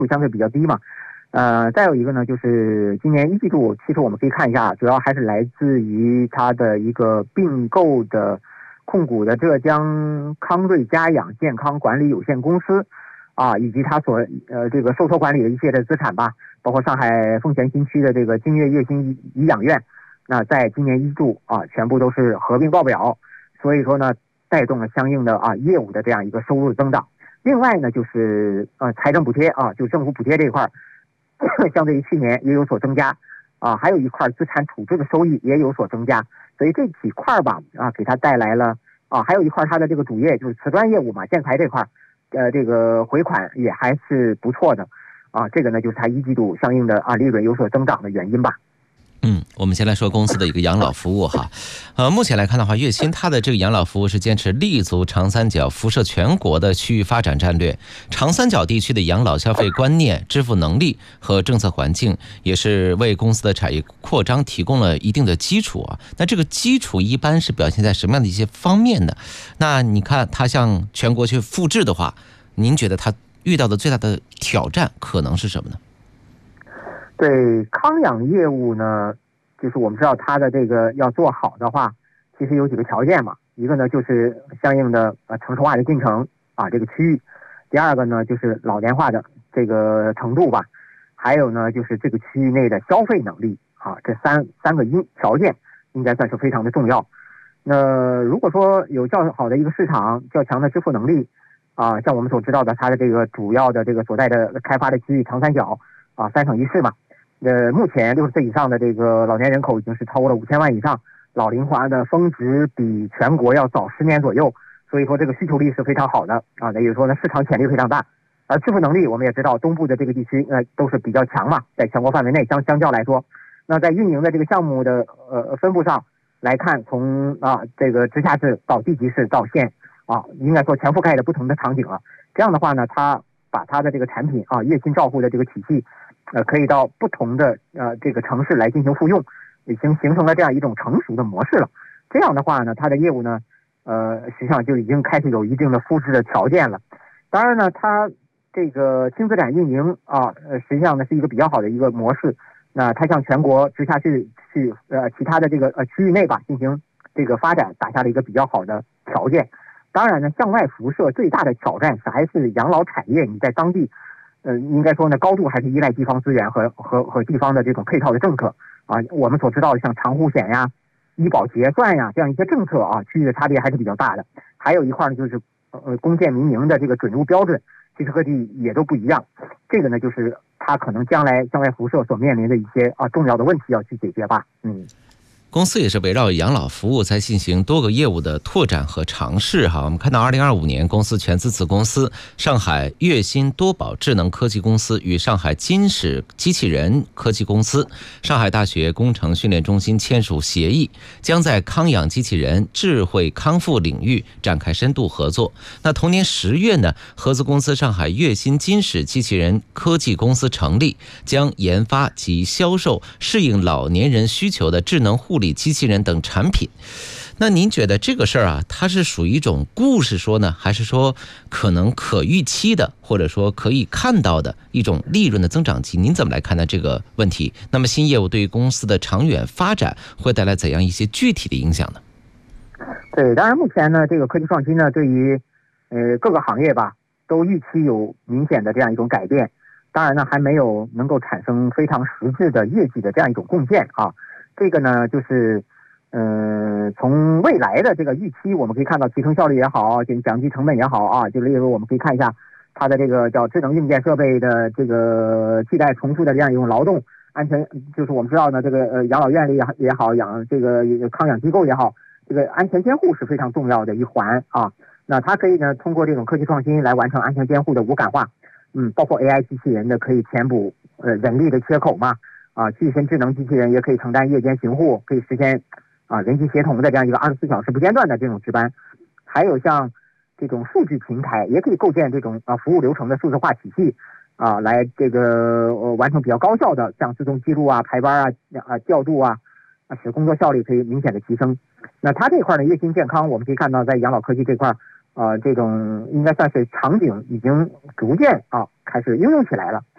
相对比较低嘛。再有一个呢，就是今年一季度，其实我们可以看一下，主要还是来自于它的一个并购的控股的浙江康瑞家养健康管理有限公司以及它这个受托管理的一些的资产吧，包括上海奉贤新区的这个金悦悦心颐养院，那在今年一季度全部都是合并报表，所以说呢，带动了相应的业务的这样一个收入增长。另外呢，就是财政补贴就政府补贴这一块相对于去年也有所增加还有一块资产处置的收益也有所增加，所以这几块吧给它带来了还有一块它的这个主业就是瓷砖业务嘛，建材这块这个回款也还是不错的这个呢就是它一季度相应的利润有所增长的原因吧。 我们先来说公司的一个养老服务哈，目前来看的话，悦心它的这个养老服务是坚持立足长三角，辐射全国的区域发展战略。长三角地区的养老消费观念、支付能力和政策环境，也是为公司的产业扩张提供了一定的基础那这个基础一般是表现在什么样的一些方面呢？那你看它向全国去复制的话，您觉得它遇到的最大的挑战可能是什么呢？ 对康养业务呢，就是我们知道它的这个要做好的话，其实有几个条件嘛。一个呢就是相应的城市化的进程这个区域，第二个呢就是老年化的这个程度吧，还有呢就是这个区域内的消费能力这三个条件应该算是非常的重要。那如果说有较好的一个市场，较强的支付能力像我们所知道的，它的这个主要的这个所在的开发的区域长三角3省1市嘛。目前60岁以上的这个老年人口已经是超过了5000万以上，老龄化的峰值比全国要早10年左右，所以说这个需求力是非常好的那也就是说呢，市场潜力非常大。而支付能力我们也知道，东部的这个地区都是比较强嘛，在全国范围内相较来说，那在运营的这个项目的分布上来看，从这个直辖市到地级市到县应该说全覆盖的不同的场景了。这样的话呢，它把它的这个产品悦心照护的这个体系可以到不同的这个城市来进行复用，已经形成了这样一种成熟的模式了。这样的话呢，它的业务呢实际上就已经开始有一定的复制的条件了。当然呢，它这个轻资产运营实际上呢是一个比较好的一个模式。那它向全国直辖市去其他的这个区域内吧进行这个发展打下了一个比较好的条件。当然呢，向外辐射最大的挑战还是养老产业，你在当地应该说呢，高度还是依赖地方资源和地方的这种配套的政策我们所知道的像长护险呀、医保结算呀这样一些政策区域的差别还是比较大的。还有一块呢，就是公建民营的这个准入标准，其实各地也都不一样。这个呢，就是它可能将来向外辐射所面临的一些重要的问题要去解决吧。 公司也是围绕养老服务在进行多个业务的拓展和尝试我们看到2025年，公司全资子公司上海悦心多宝智能科技公司与上海金使机器人科技公司、上海大学工程训练中心签署协议，将在康养机器人、智慧康复领域展开深度合作。那同年10月呢，合资公司上海悦心金使机器人科技公司成立，将研发及销售适应老年人需求的智能护理机器人等产品。那您觉得这个事儿它是属于一种故事说呢，还是说可能可预期的，或者说可以看到的一种利润的增长期？您怎么来看待这个问题？那么新业务对于公司的长远发展会带来怎样一些具体的影响呢？ 对，当然目前呢，这个科技创新呢，对于各个行业吧，都预期有明显的这样一种改变。当然呢，还没有能够产生非常实质的业绩的这样一种贡献这个呢，就是从未来的这个预期，我们可以看到提升效率也好，降低成本也好就例如我们可以看一下它的这个叫智能硬件设备的这个替代重复的这样一种劳动安全，就是我们知道呢，这个养老院里也好，这个康养机构也好，这个安全监护是非常重要的一环那它可以呢通过这种科技创新来完成安全监护的无感化，包括 AI 机器人的可以填补人力的缺口嘛具身智能机器人也可以承担夜间巡护，可以实现人机协同的这样一个24小时不间断的这种值班。还有像这种数据平台，也可以构建这种服务流程的数字化体系来这个完成比较高效的像自动记录排班调度使工作效率可以明显的提升。那它这块呢，悦心健康我们可以看到在养老科技这块这种应该算是场景已经逐渐开始应用起来了。